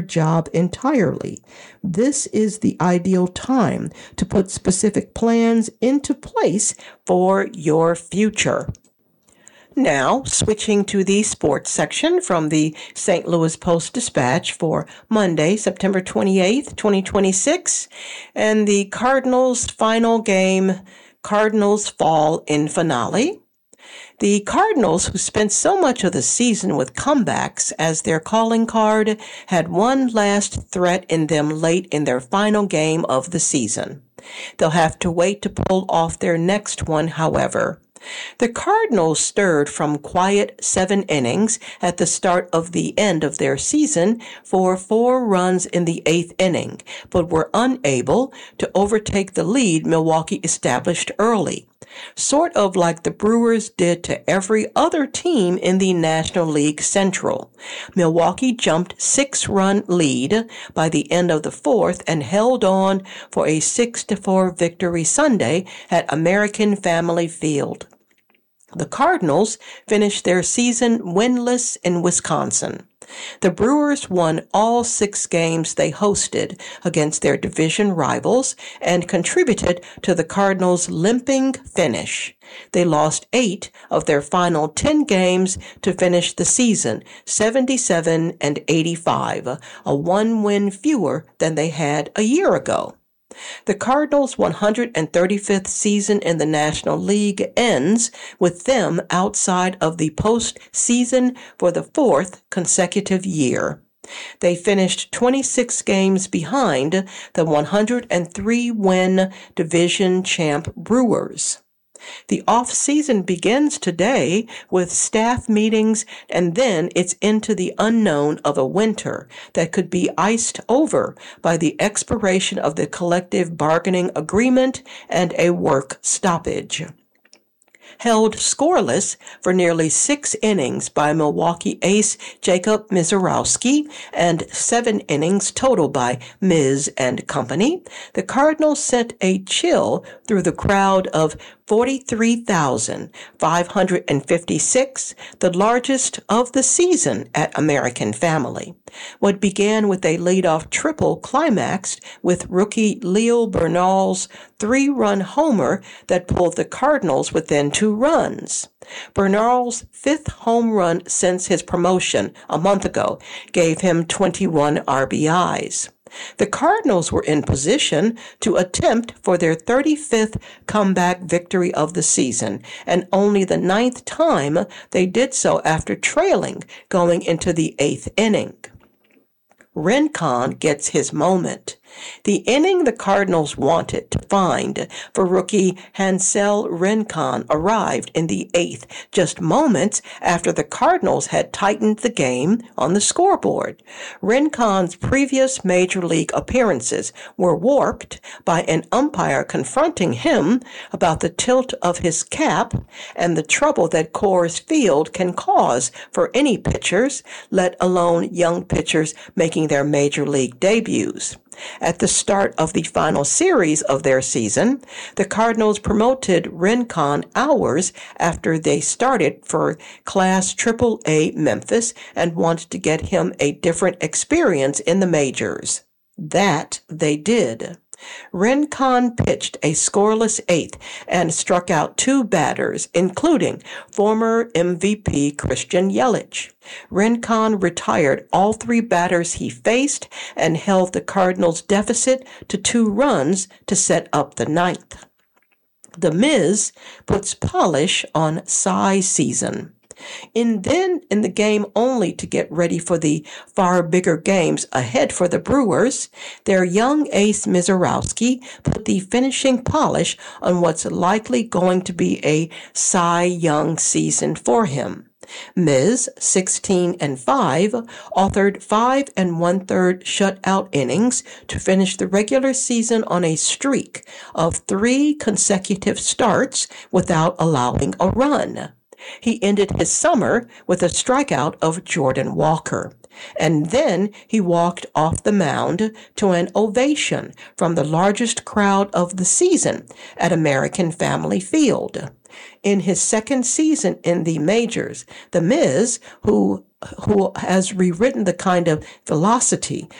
job entirely. This is the ideal time to put specific plans into place for your future. Now, switching to the sports section from the St. Louis Post-Dispatch for Monday, September 28th, 2026, and the Cardinals' final game, Cardinals fall in finale. The Cardinals, who spent so much of the season with comebacks as their calling card, had one last threat in them late in their final game of the season. They'll have to wait to pull off their next one, however. The Cardinals stirred from quiet 7 innings at the start of the end of their season for 4 runs in the 8th inning, but were unable to overtake the lead Milwaukee established early. Sort of like the Brewers did to every other team in the National League Central. Milwaukee jumped 6-run lead by the end of the 4th and held on for a 6-4 victory Sunday at American Family Field. The Cardinals finished their season winless in Wisconsin. The Brewers won all 6 games they hosted against their division rivals and contributed to the Cardinals' limping finish. They lost 8 of their final 10 games to finish the season, 77-85, a 1 win fewer than they had a year ago. The Cardinals' 135th season in the National League ends with them outside of the postseason for the 4th consecutive year. They finished 26 games behind the 103-win division champ Brewers. The off-season begins today with staff meetings, and then it's into the unknown of a winter that could be iced over by the expiration of the collective bargaining agreement and a work stoppage. Held scoreless for nearly 6 innings by Milwaukee ace Jacob Misiorowski and 7 innings total by Miz and company, the Cardinals sent a chill through the crowd of 43,556, the largest of the season at American Family. What began with a leadoff triple climaxed with rookie Leo Bernal's 3-run homer that pulled the Cardinals within 2 runs. Bernal's 5th home run since his promotion a month ago gave him 21 RBIs. The Cardinals were in position to attempt for their 35th comeback victory of the season, and only the 9th time they did so after trailing going into the 8th inning. Rincon gets his moment. The inning the Cardinals wanted to find for rookie Hansel Rincon arrived in the 8th, just moments after the Cardinals had tightened the game on the scoreboard. Rincon's previous major league appearances were warped by an umpire confronting him about the tilt of his cap and the trouble that Coors Field can cause for any pitchers, let alone young pitchers making their major league debuts. At the start of the final series of their season, the Cardinals promoted Rincon hours after they started for Class AAA Memphis and wanted to get him a different experience in the majors. That they did. Rincon pitched a scoreless 8th and struck out 2 batters, including former MVP Christian Yelich. Rincon retired all 3 batters he faced and held the Cardinals' deficit to 2 runs to set up the 9th. The Miz puts polish on Cy season. In the game only to get ready for the far bigger games ahead for the Brewers, their young ace Misiorowski put the finishing polish on what's likely going to be a Cy Young season for him. Miz, 16-5, authored 5 1/3 shutout innings to finish the regular season on a streak of 3 consecutive starts without allowing a run. He ended his summer with a strikeout of Jordan Walker, and then he walked off the mound to an ovation from the largest crowd of the season at American Family Field. In his second season in the majors, the Miz, who who has rewritten the kind of velocity